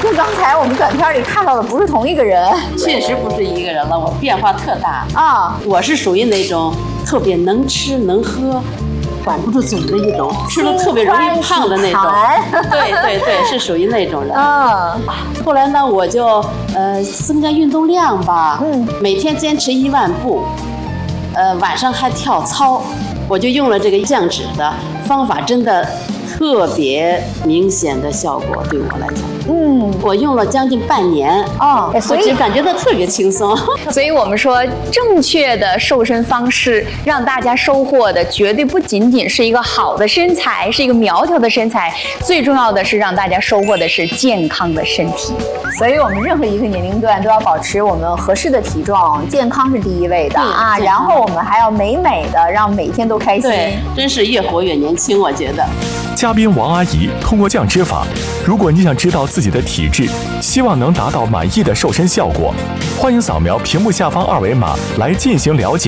跟刚才我们短片里看到的不是同一个人。 确实不是一个人了，我变化特大啊！ 我是属于那种特别能吃能喝，管不住嘴的一种，吃了特别容易胖的那种。对，是属于那种人。后来呢，我就增加运动量吧，每天坚持1万步，晚上还跳操，我就用了这个降脂的方法，真的特别明显的效果，对我来讲。我用了将近半年所以感觉到特别轻松。 所以我们说，正确的瘦身方式让大家收获的绝对不仅仅是一个好的身材，是一个苗条的身材，最重要的是让大家收获的是健康的身体。 所以我们任何一个年龄段都要保持我们合适的体重，健康是第一位的啊。然后我们还要美美的，让每天都开心。 对，真是越活越年轻，我觉得。 嘉宾王阿姨通过降脂法，如果你想知道自己的体质，希望能达到满意的瘦身效果，欢迎扫描屏幕下方2维码来进行了解。